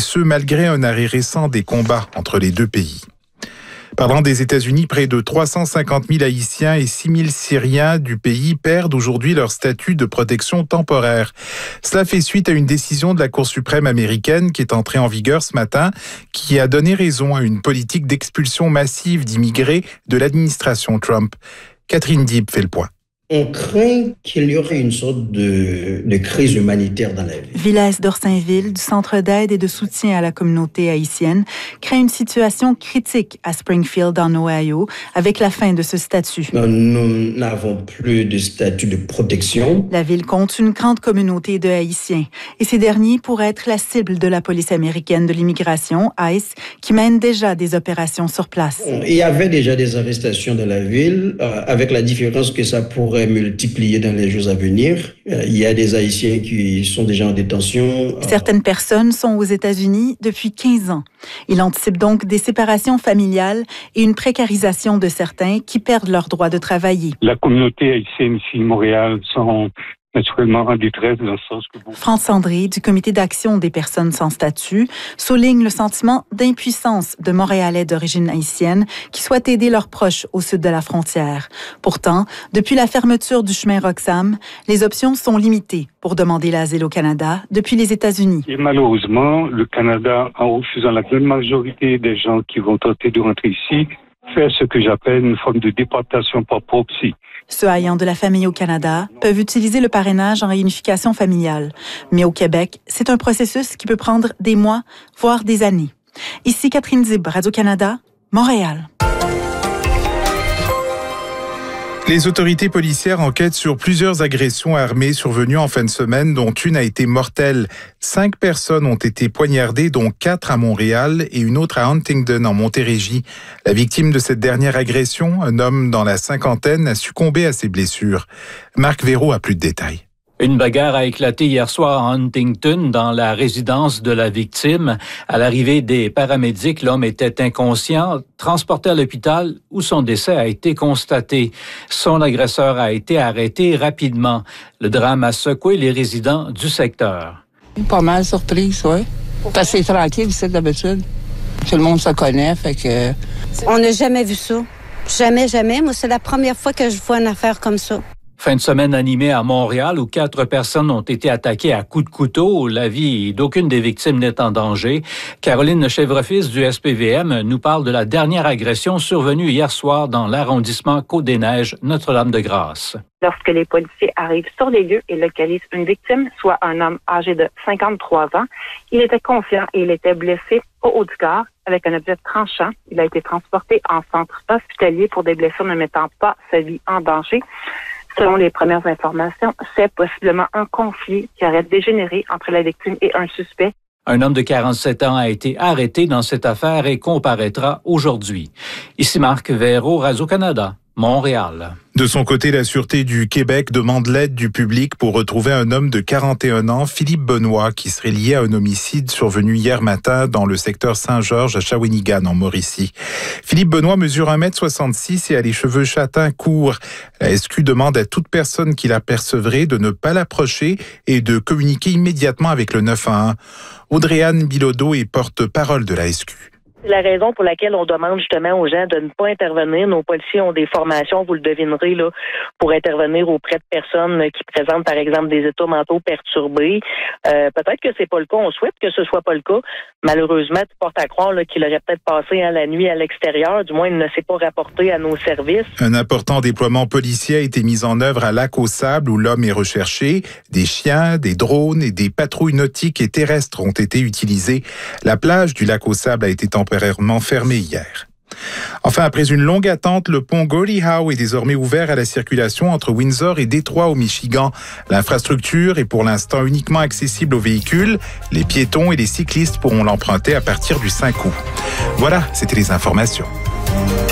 ce malgré un arrêt récent des combats entre les deux pays. Parlant des États-Unis, près de 350 000 Haïtiens et 6 000 Syriens du pays perdent aujourd'hui leur statut de protection temporaire. Cela fait suite à une décision de la Cour suprême américaine qui est entrée en vigueur ce matin, qui a donné raison à une politique d'expulsion massive d'immigrés de l'administration Trump. Catherine Dib fait le point. On craint qu'il y aurait une sorte de crise humanitaire dans la ville. Villesse d'Orsainville, du Centre d'aide et de soutien à la communauté haïtienne, craint une situation critique à Springfield, en Ohio, avec la fin de ce statut. Nous n'avons plus de statut de protection. La ville compte une grande communauté de Haïtiens et ces derniers pourraient être la cible de la police américaine de l'immigration, ICE, qui mène déjà des opérations sur place. Il y avait déjà des arrestations dans la ville, avec la différence que ça pourrait multiplier dans les jours à venir. Il y a des Haïtiens qui sont déjà en détention. Certaines personnes sont aux États-Unis depuis 15 ans. Il anticipe donc des séparations familiales et une précarisation de certains qui perdent leur droit de travailler. La communauté haïtienne ici à Montréal sont naturellement en détresse dans le sens que vous... France André, du Comité d'action des personnes sans statut, souligne le sentiment d'impuissance de Montréalais d'origine haïtienne qui souhaitent aider leurs proches au sud de la frontière. Pourtant, depuis la fermeture du chemin Roxham, les options sont limitées pour demander l'asile au Canada depuis les États-Unis. Et malheureusement, le Canada, en refusant la grande majorité des gens qui vont tenter de rentrer ici, fait ce que j'appelle une forme de déportation par proxy. Ceux ayant de la famille au Canada peuvent utiliser le parrainage en réunification familiale. Mais au Québec, c'est un processus qui peut prendre des mois, voire des années. Ici Catherine Dib, Radio-Canada, Montréal. Les autorités policières enquêtent sur plusieurs agressions armées survenues en fin de semaine, dont une a été mortelle. 5 personnes ont été poignardées, dont 4 à Montréal et une autre à Huntingdon, en Montérégie. La victime de cette dernière agression, un homme dans la cinquantaine, a succombé à ses blessures. Marc Véraud a plus de détails. Une bagarre a éclaté hier soir à Huntington, dans la résidence de la victime. À l'arrivée des paramédics, l'homme était inconscient, transporté à l'hôpital où son décès a été constaté. Son agresseur a été arrêté rapidement. Le drame a secoué les résidents du secteur. Pas mal surprise, oui. Parce que c'est tranquille ici d'habitude. Tout le monde se connaît, fait que... On n'a jamais vu ça. Jamais, jamais. Moi, c'est la première fois que je vois une affaire comme ça. Fin de semaine animée à Montréal où 4 personnes ont été attaquées à coups de couteau. La vie d'aucune des victimes n'est en danger. Caroline Chèvrefils du SPVM nous parle de la dernière agression survenue hier soir dans l'arrondissement Côte-des-Neiges, Notre-Dame-de-Grâce. Lorsque les policiers arrivent sur les lieux et localisent une victime, soit un homme âgé de 53 ans, il était confiant et il était blessé au haut du corps avec un objet tranchant. Il a été transporté en centre hospitalier pour des blessures ne mettant pas sa vie en danger. Selon les premières informations, c'est possiblement un conflit qui aurait dégénéré entre la victime et un suspect. Un homme de 47 ans a été arrêté dans cette affaire et comparaîtra aujourd'hui. Ici Marc Véraud, Radio-Canada, Montréal. De son côté, la Sûreté du Québec demande l'aide du public pour retrouver un homme de 41 ans, Philippe Benoît, qui serait lié à un homicide survenu hier matin dans le secteur Saint-Georges à Shawinigan, en Mauricie. Philippe Benoît mesure 1,66 m et a les cheveux châtains courts. La SQ demande à toute personne qui l'apercevrait de ne pas l'approcher et de communiquer immédiatement avec le 911. Audrey-Anne Bilodeau est porte-parole de la SQ. C'est la raison pour laquelle on demande justement aux gens de ne pas intervenir. Nos policiers ont des formations, vous le devinerez, là, pour intervenir auprès de personnes qui présentent, par exemple, des états mentaux perturbés. Peut-être que c'est pas le cas. On souhaite que ce soit pas le cas. Malheureusement, tu portes à croire là, qu'il aurait peut-être passé la nuit à l'extérieur. Du moins, il ne s'est pas rapporté à nos services. Un important déploiement policier a été mis en œuvre à Lac-aux-Sables où l'homme est recherché. Des chiens, des drones et des patrouilles nautiques et terrestres ont été utilisés. La plage du Lac-aux-Sables a été temporairement fermé hier. Enfin, après une longue attente, le pont Gordie Howe est désormais ouvert à la circulation entre Windsor et Détroit au Michigan. L'infrastructure est pour l'instant uniquement accessible aux véhicules. Les piétons et les cyclistes pourront l'emprunter à partir du 5 août. Voilà, c'était les informations.